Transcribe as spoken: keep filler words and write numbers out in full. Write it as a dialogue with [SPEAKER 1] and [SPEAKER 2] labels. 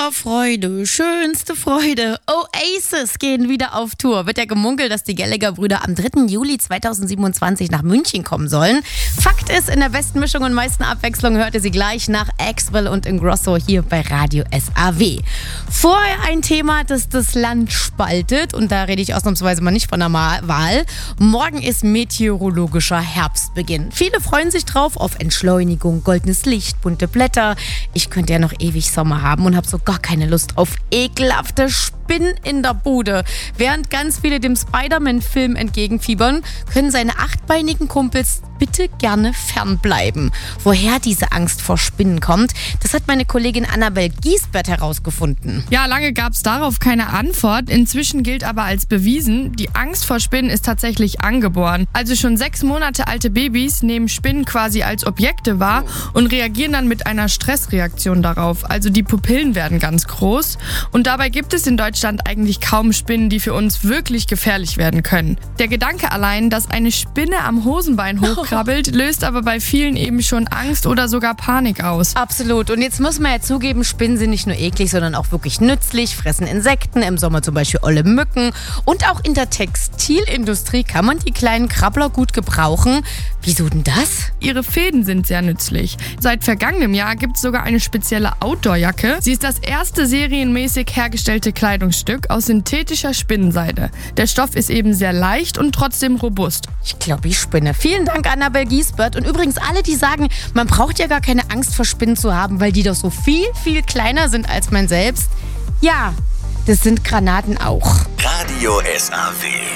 [SPEAKER 1] Vorfreude, schönste Freude. Oasis gehen wieder auf Tour. Wird ja gemunkelt, dass die Gallagher-Brüder am dritten Juli zweitausendsiebenundzwanzig nach München kommen sollen. Fakt ist, in der besten Mischung und meisten Abwechslung hörte sie gleich nach Axwell und Ingrosso hier bei Radio S A W. Vorher ein Thema, das das Land spaltet. Und da rede ich ausnahmsweise mal nicht von der Wahl. Morgen ist meteorologischer Herbstbeginn. Viele freuen sich drauf auf Entschleunigung, goldenes Licht, bunte Blätter. Ich könnte ja noch ewig Sommer haben und habe so gar keine Lust auf ekelhafte Spinnen in der Bude. Während ganz viele dem Spider-Man-Film entgegenfiebern, können seine achtbeinigen Kumpels bitte gerne fernbleiben. Woher diese Angst vor Spinnen kommt, das hat meine Kollegin Annabel Giesbert herausgefunden.
[SPEAKER 2] Ja, lange gab es darauf keine Antwort. Inzwischen gilt aber als bewiesen, die Angst vor Spinnen ist tatsächlich angeboren. Also schon sechs Monate alte Babys nehmen Spinnen quasi als Objekte wahr und reagieren dann mit einer Stressreaktion darauf. Also die Pupillen werden ganz groß. Und dabei gibt es in Deutschland eigentlich kaum Spinnen, die für uns wirklich gefährlich werden können. Der Gedanke allein, dass eine Spinne am Hosenbein hochkrabbelt, löst aber bei vielen eben schon Angst oder sogar Panik aus.
[SPEAKER 1] Absolut. Und jetzt muss man ja zugeben, Spinnen sind nicht nur eklig, sondern auch wirklich nützlich, fressen Insekten, im Sommer zum Beispiel olle Mücken. Und auch in der Textilindustrie kann man die kleinen Krabbler gut gebrauchen. Wieso denn das?
[SPEAKER 2] Ihre Fäden sind sehr nützlich. Seit vergangenem Jahr gibt es sogar eine spezielle Outdoor-Jacke. Sie ist das erste serienmäßig hergestellte Kleidungsstück aus synthetischer Spinnenseide. Der Stoff ist eben sehr leicht und trotzdem robust.
[SPEAKER 1] Ich glaube, ich spinne. Vielen Dank, Annabel Giesbert. Und übrigens alle, die sagen, man braucht ja gar keine Angst vor Spinnen zu haben, weil die doch so viel, viel kleiner sind als man selbst. Ja, das sind Granaten auch.
[SPEAKER 3] Radio S A W.